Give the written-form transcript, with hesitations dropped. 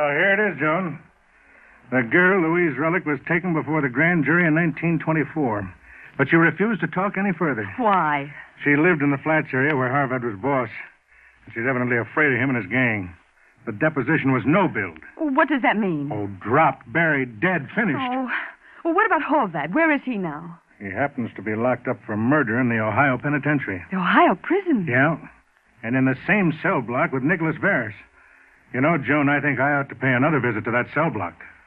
here it is, Joan. The girl, Louise Relic, was taken before the grand jury in 1924. But she refused to talk any further. Why? She lived in the flats area where Harvard was boss. She's evidently afraid of him and his gang. The deposition was no build. What does that mean? Oh, dropped, buried, dead, finished. Oh, well, what about Horvath? Where is he now? He happens to be locked up for murder in the Ohio penitentiary. The Ohio prison? Yeah, and in the same cell block with Nicholas Veris. You know, Joan, I think I ought to pay another visit to that cell block.